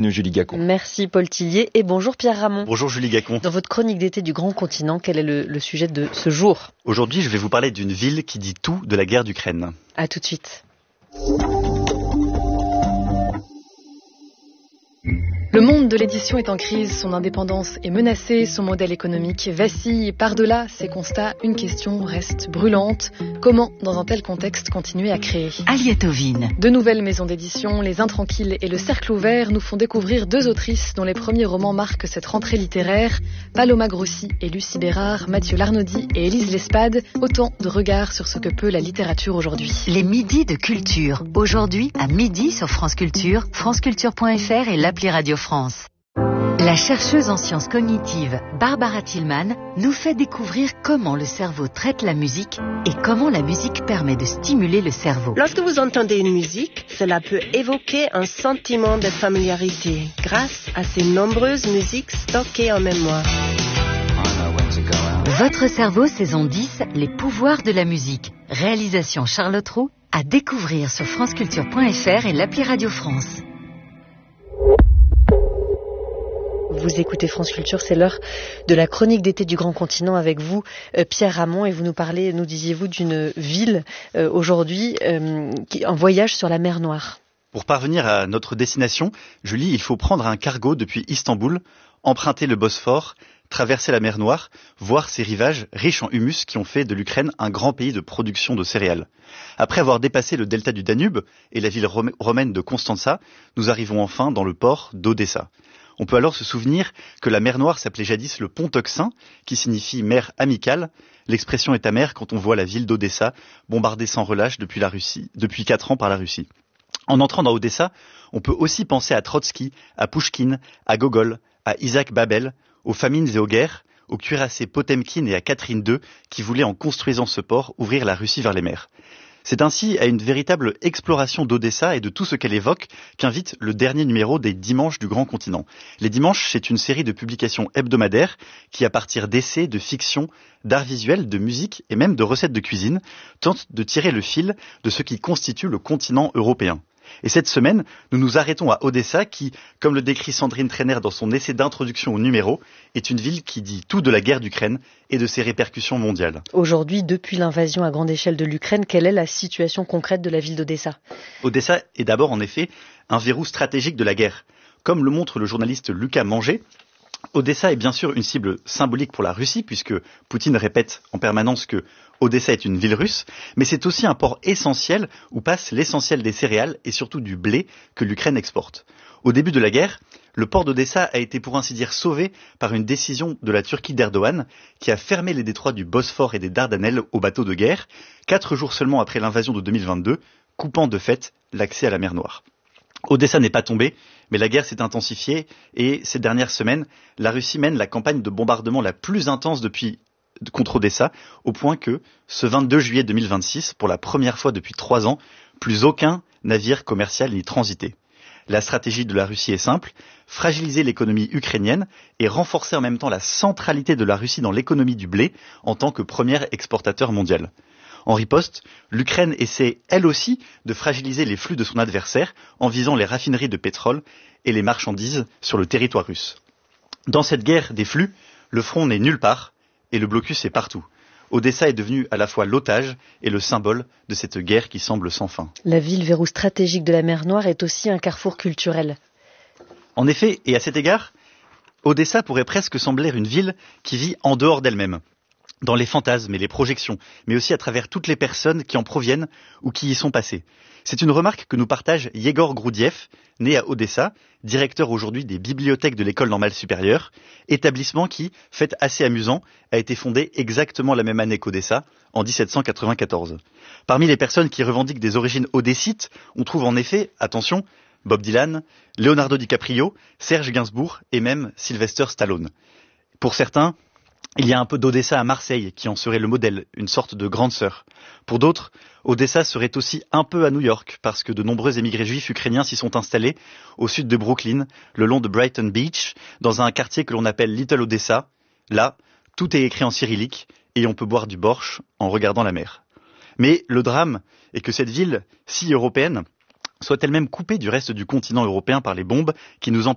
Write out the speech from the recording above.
Julie Gacon. Merci Paul Tillier et bonjour Pierre Ramon. Bonjour Julie Gacon. Dans votre chronique d'été du Grand Continent, quel est le sujet de ce jour ? Aujourd'hui, je vais vous parler d'une ville qui dit tout de la guerre d'Ukraine. À tout de suite. Le monde de l'édition est en crise, son indépendance est menacée, son modèle économique vacille et par-delà ces constats, une question reste brûlante. Comment, dans un tel contexte, continuer à créer ? Aliatovine. De nouvelles maisons d'édition, Les Intranquilles et Le Cercle Ouvert nous font découvrir deux autrices dont les premiers romans marquent cette rentrée littéraire. Paloma Grossi et Lucie Bérard, Mathieu Larnaudy et Élise Lespade, autant de regards sur ce que peut la littérature aujourd'hui. Les midis de culture. Aujourd'hui, à midi sur France Culture, franceculture.fr et l'appli Radio France. La chercheuse en sciences cognitives Barbara Tillman nous fait découvrir comment le cerveau traite la musique et comment la musique permet de stimuler le cerveau. Lorsque vous entendez une musique, cela peut évoquer un sentiment de familiarité grâce à ces nombreuses musiques stockées en mémoire. Votre cerveau, saison 10, les pouvoirs de la musique. Réalisation Charlotte Roux, à découvrir sur franceculture.fr et l'appli Radio France. Vous écoutez France Culture, c'est l'heure de la chronique d'été du Grand Continent avec vous, Pierre Ramon, et vous nous parlez, nous disiez-vous, d'une ville aujourd'hui, un voyage sur la mer Noire. Pour parvenir à notre destination, Julie, il faut prendre un cargo depuis Istanbul, emprunter le Bosphore, traverser la mer Noire, voir ses rivages riches en humus qui ont fait de l'Ukraine un grand pays de production de céréales. Après avoir dépassé le delta du Danube et la ville romaine de Constanța, nous arrivons enfin dans le port d'Odessa. On peut alors se souvenir que la mer Noire s'appelait jadis le pont Euxin, qui signifie mer amicale. L'expression est amère quand on voit la ville d'Odessa bombardée sans relâche depuis 4 ans par la Russie. En entrant dans Odessa, on peut aussi penser à Trotsky, à Pouchkine, à Gogol, à Isaac Babel, aux famines et aux guerres, aux cuirassés Potemkin et à Catherine II, qui voulaient en construisant ce port ouvrir la Russie vers les mers. C'est ainsi à une véritable exploration d'Odessa et de tout ce qu'elle évoque qu'invite le dernier numéro des Dimanches du Grand Continent. Les Dimanches, c'est une série de publications hebdomadaires qui, à partir d'essais, de fiction, d'art visuel, de musique et même de recettes de cuisine, tentent de tirer le fil de ce qui constitue le continent européen. Et cette semaine, nous nous arrêtons à Odessa qui, comme le décrit Sandrine Trainer dans son essai d'introduction au numéro, est une ville qui dit tout de la guerre d'Ukraine et de ses répercussions mondiales. Aujourd'hui, depuis l'invasion à grande échelle de l'Ukraine, quelle est la situation concrète de la ville d'Odessa ? Odessa est d'abord en effet un verrou stratégique de la guerre. Comme le montre le journaliste Lucas Manger, Odessa est bien sûr une cible symbolique pour la Russie, puisque Poutine répète en permanence que Odessa est une ville russe, mais c'est aussi un port essentiel où passe l'essentiel des céréales et surtout du blé que l'Ukraine exporte. Au début de la guerre, le port d'Odessa a été pour ainsi dire sauvé par une décision de la Turquie d'Erdogan qui a fermé les détroits du Bosphore et des Dardanelles aux bateaux de guerre, 4 jours seulement après l'invasion de 2022, coupant de fait l'accès à la mer Noire. Odessa n'est pas tombée, mais la guerre s'est intensifiée et ces dernières semaines, la Russie mène la campagne de bombardement la plus intense contre Odessa, au point que, ce 22 juillet 2026, pour la première fois depuis 3 ans, plus aucun navire commercial n'y transitait. La stratégie de la Russie est simple, fragiliser l'économie ukrainienne et renforcer en même temps la centralité de la Russie dans l'économie du blé en tant que premier exportateur mondial. En riposte, l'Ukraine essaie elle aussi de fragiliser les flux de son adversaire en visant les raffineries de pétrole et les marchandises sur le territoire russe. Dans cette guerre des flux, le front n'est nulle part et le blocus est partout. Odessa est devenue à la fois l'otage et le symbole de cette guerre qui semble sans fin. La ville verrou stratégique de la mer Noire est aussi un carrefour culturel. En effet, et à cet égard, Odessa pourrait presque sembler une ville qui vit en dehors d'elle-même, dans les fantasmes et les projections, mais aussi à travers toutes les personnes qui en proviennent ou qui y sont passées. C'est une remarque que nous partage Yegor Groudiev, né à Odessa, directeur aujourd'hui des bibliothèques de l'école normale supérieure, établissement qui, fait assez amusant, a été fondé exactement la même année qu'Odessa, en 1794. Parmi les personnes qui revendiquent des origines odessites, on trouve en effet, attention, Bob Dylan, Leonardo DiCaprio, Serge Gainsbourg et même Sylvester Stallone. Pour certains, il y a un peu d'Odessa à Marseille, qui en serait le modèle, une sorte de grande sœur. Pour d'autres, Odessa serait aussi un peu à New York, parce que de nombreux émigrés juifs ukrainiens s'y sont installés, au sud de Brooklyn, le long de Brighton Beach, dans un quartier que l'on appelle Little Odessa. Là, tout est écrit en cyrillique, et on peut boire du borsch en regardant la mer. Mais le drame est que cette ville, si européenne, soit elle-même coupée du reste du continent européen par les bombes qui nous empêchent